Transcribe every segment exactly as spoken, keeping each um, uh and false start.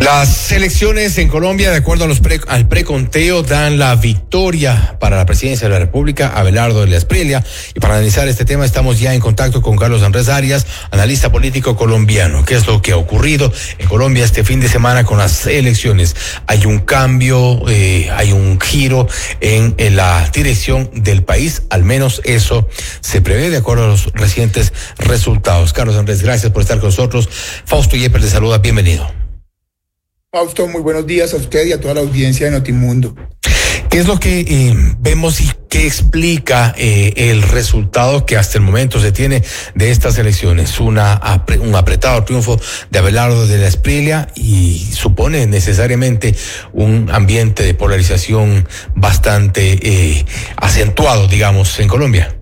Las elecciones en Colombia, de acuerdo a los pre, al preconteo, dan la victoria para la presidencia de la República a Abelardo de la Espriella. Y para analizar este tema estamos ya en contacto con Carlos Andrés Arias, analista político colombiano. ¿Qué es lo que ha ocurrido en Colombia este fin de semana con las elecciones? Hay un cambio, eh, hay un giro en, en la dirección del país, al menos eso se prevé de acuerdo a los recientes resultados. Carlos Andrés, gracias por estar con nosotros. Fausto Yepes le saluda, bienvenido. Fausto, muy buenos días a usted y a toda la audiencia de Notimundo. ¿Qué es lo que eh, vemos y qué explica eh, el resultado que hasta el momento se tiene de estas elecciones? Una un apretado triunfo de Abelardo de la Espriella y supone necesariamente un ambiente de polarización bastante eh, acentuado, digamos, en Colombia.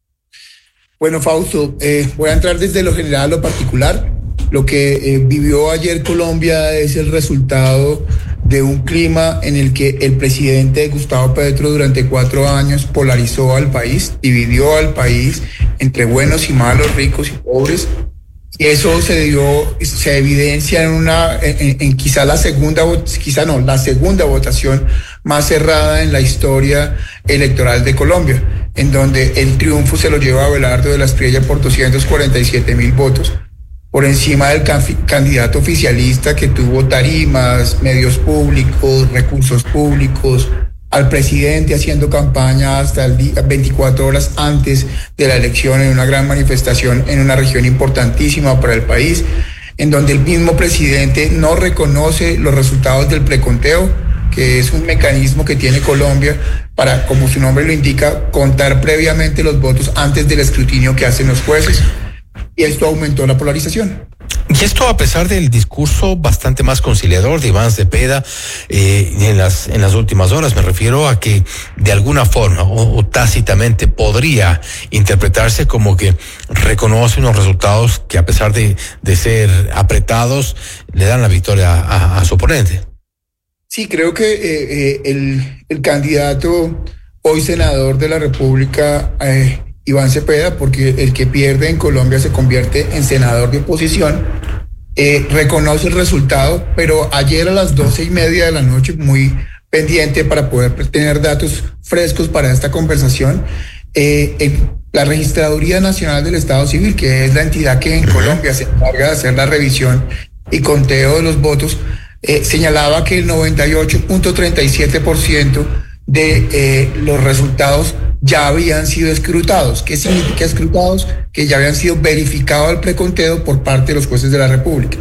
Bueno, Fausto, eh, voy a entrar desde lo general a lo particular. Lo que eh, vivió ayer Colombia es el resultado de un clima en el que el presidente Gustavo Petro durante cuatro años polarizó al país, dividió al país entre buenos y malos, ricos y pobres. Y eso se dio, se evidencia en una, en, en quizá la segunda, quizá no, la segunda votación más cerrada en la historia electoral de Colombia, en donde el triunfo se lo lleva a Abelardo de la Espriella por doscientos cuarenta y siete mil votos. Por encima del candidato oficialista que tuvo tarimas, medios públicos, recursos públicos, al presidente haciendo campaña hasta el día, veinticuatro horas antes de la elección en una gran manifestación en una región importantísima para el país, en donde el mismo presidente no reconoce los resultados del preconteo, que es un mecanismo que tiene Colombia para, como su nombre lo indica, contar previamente los votos antes del escrutinio que hacen los jueces. Y esto aumentó la polarización. Y esto a pesar del discurso bastante más conciliador de Iván Cepeda eh, en las en las últimas horas. Me refiero a que de alguna forma o, o tácitamente podría interpretarse como que reconoce unos resultados que a pesar de, de ser apretados le dan la victoria a, a su oponente. Sí, creo que eh, eh, el, el candidato hoy senador de la República, eh, Iván Cepeda, porque el que pierde en Colombia se convierte en senador de oposición, eh, reconoce el resultado, pero ayer a las doce y media de la noche, muy pendiente para poder tener datos frescos para esta conversación, eh, el, la Registraduría Nacional del Estado Civil, que es la entidad que en Colombia se encarga de hacer la revisión y conteo de los votos, eh, señalaba que el noventa y ocho punto treinta y siete por ciento de eh, los resultados ya habían sido escrutados. ¿Qué significa escrutados? Que ya habían sido verificados el preconteo por parte de los jueces de la República.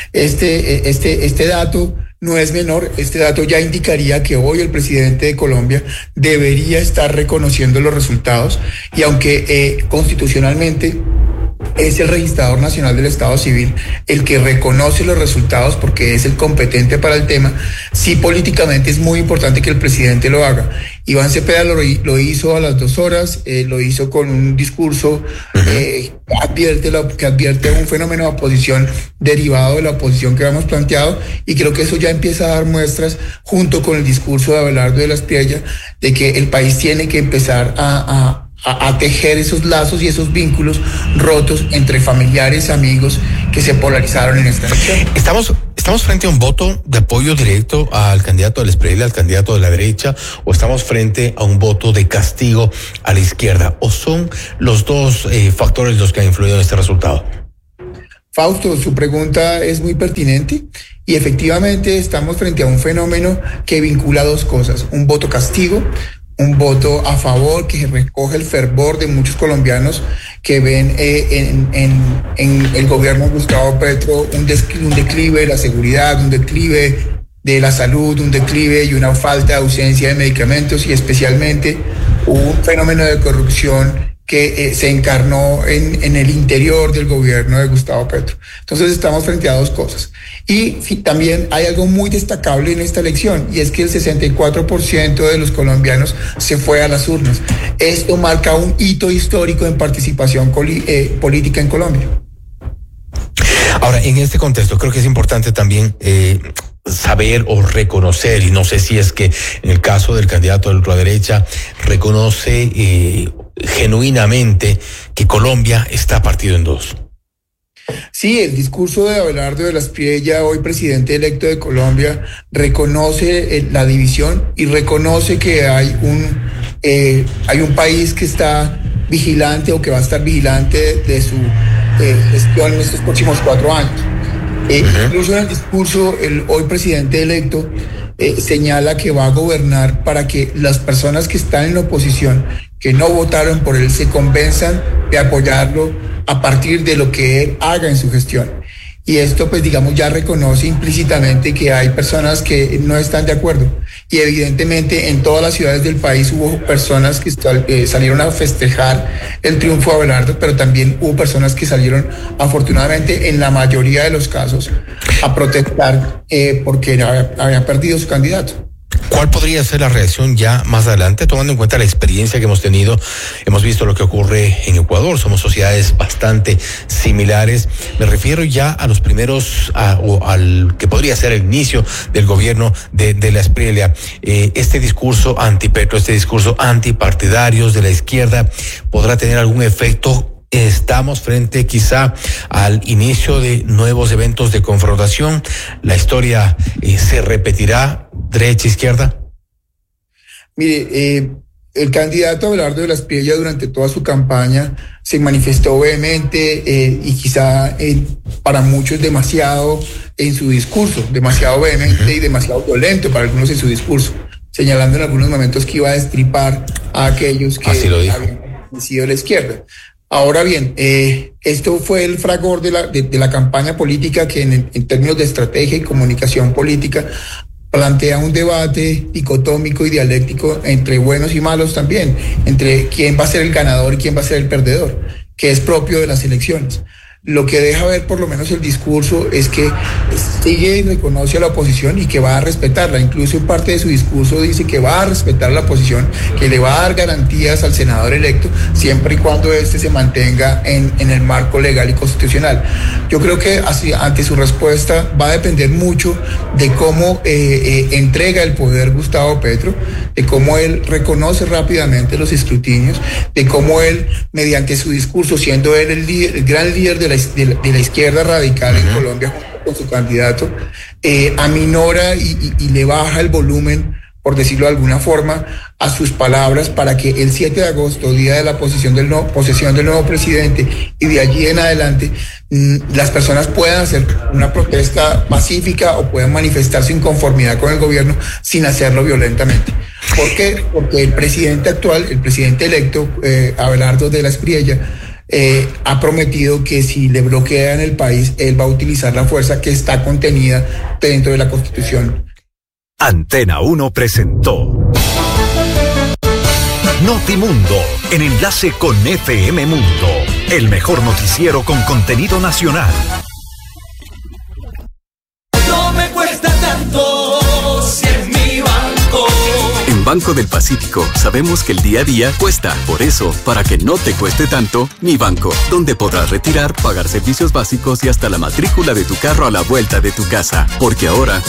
Este, este, este dato no es menor. Este dato ya indicaría que hoy el presidente de Colombia debería estar reconociendo los resultados, y aunque eh, constitucionalmente es el Registrador Nacional del Estado Civil el que reconoce los resultados porque es el competente para el tema, sí políticamente es muy importante que el presidente lo haga. Iván Cepeda lo, lo hizo a las dos horas, eh, lo hizo con un discurso eh, que, advierte la, que advierte un fenómeno de oposición derivado de la oposición que habíamos planteado, y creo que eso ya empieza a dar muestras, junto con el discurso de Abelardo de la Espriella, de que el país tiene que empezar a... a A, a tejer esos lazos y esos vínculos rotos entre familiares, amigos que se polarizaron en esta elección. Estamos, estamos frente a un voto de apoyo directo al candidato de la Espriella, al candidato de la derecha, o estamos frente a un voto de castigo a la izquierda, o son los dos eh, factores los que han influido en este resultado. Fausto, su pregunta es muy pertinente y efectivamente estamos frente a un fenómeno que vincula dos cosas: un voto castigo, un voto a favor que recoge el fervor de muchos colombianos que ven eh, en, en, en el gobierno de Gustavo Petro un, un declive de la seguridad, un declive de la salud, un declive y una falta de ausencia de medicamentos, y especialmente un fenómeno de corrupción que eh, se encarnó en, en el interior del gobierno de Gustavo Petro. Entonces estamos frente a dos cosas. Y sí, también hay algo muy destacable en esta elección, y es que el sesenta y cuatro por ciento de los colombianos se fue a las urnas. Esto marca un hito histórico en participación coli- eh, política en Colombia. Ahora, en este contexto creo que es importante también eh, saber o reconocer, y no sé si es que en el caso del candidato de la ultraderecha reconoce eh, genuinamente que Colombia está partido en dos. Sí, el discurso de Abelardo de la Espriella, hoy presidente electo de Colombia, reconoce eh, la división y reconoce que hay un, eh, hay un país que está vigilante o que va a estar vigilante de, de su eh, gestión en estos próximos cuatro años. Eh, uh-huh. Incluso en el discurso, el hoy presidente electo eh, señala que va a gobernar para que las personas que están en la oposición, que no votaron por él, se convenzan de apoyarlo a partir de lo que él haga en su gestión. Y esto, pues, digamos, ya reconoce implícitamente que hay personas que no están de acuerdo. Y evidentemente en todas las ciudades del país hubo personas que eh, salieron a festejar el triunfo de Abelardo, pero también hubo personas que salieron, afortunadamente, en la mayoría de los casos, a protestar eh, porque había, había perdido su candidato. ¿Cuál podría ser la reacción ya más adelante, tomando en cuenta la experiencia que hemos tenido? Hemos visto lo que ocurre en Ecuador, somos sociedades bastante similares. Me refiero ya a los primeros, a, o al que podría ser el inicio del gobierno de, de la Espriella. Eh, este discurso anti-Petro, este discurso antipartidarios de la izquierda, ¿podrá tener algún efecto? Estamos frente quizá al inicio de nuevos eventos de confrontación. ¿La historia eh, se repetirá derecha, izquierda? Mire, eh, el candidato Abelardo de la Espriella durante toda su campaña se manifestó vehemente eh, y quizá eh, para muchos demasiado en su discurso, demasiado vehemente uh-huh. y demasiado violento para algunos en su discurso, señalando en algunos momentos que iba a destripar a aquellos que habían sido la izquierda. Ahora bien, eh, esto fue el fragor de la, de, de la campaña política que en, en términos de estrategia y comunicación política plantea un debate dicotómico y dialéctico entre buenos y malos también, entre quién va a ser el ganador y quién va a ser el perdedor, que es propio de las elecciones. Lo que deja ver por lo menos el discurso es que sigue y reconoce a la oposición y que va a respetarla. Incluso en parte de su discurso dice que va a respetar a la oposición, que le va a dar garantías al senador electo siempre y cuando éste se mantenga en, en el marco legal y constitucional. Yo creo que así, ante su respuesta va a depender mucho de cómo eh, eh, entrega el poder Gustavo Petro, de cómo él reconoce rápidamente los escrutinios, de cómo él, mediante su discurso, siendo él el, líder, el gran líder de la De la, de la izquierda radical uh-huh. en Colombia junto con su candidato, eh, aminora y, y, y le baja el volumen, por decirlo de alguna forma, a sus palabras para que el siete de agosto, día de la posesión del, no, posesión del nuevo presidente, y de allí en adelante, mmm, las personas puedan hacer una protesta pacífica o puedan manifestar su inconformidad con el gobierno sin hacerlo violentamente. ¿Por qué? Porque el presidente actual, el presidente electo, eh, Abelardo de la Espriella, Eh, ha prometido que si le bloquean el país, él va a utilizar la fuerza que está contenida dentro de la Constitución. Antena uno presentó Notimundo, en enlace con F M Mundo, el mejor noticiero con contenido nacional. No me cuesta tanto si es mi banco. En Banco del Pacífico sabemos que el día a día cuesta. Por eso, para que no te cueste tanto, Mi Banco, donde podrás retirar, pagar servicios básicos y hasta la matrícula de tu carro a la vuelta de tu casa. Porque ahora